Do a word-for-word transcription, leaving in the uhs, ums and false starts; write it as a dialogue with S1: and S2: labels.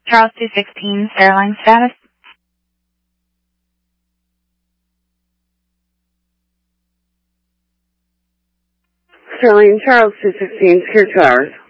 S1: Charles two sixteen, airline status.
S2: Sterling Charles two sixteen, secure two hours.